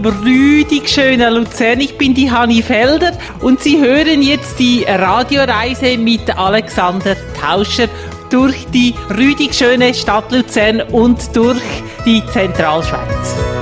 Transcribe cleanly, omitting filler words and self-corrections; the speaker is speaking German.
im rüdig schönen Luzern. Ich bin die Hanni Felder und Sie hören jetzt die Radioreise mit Alexander Tauscher durch die rüdig schöne Stadt Luzern und durch die Zentralschweiz.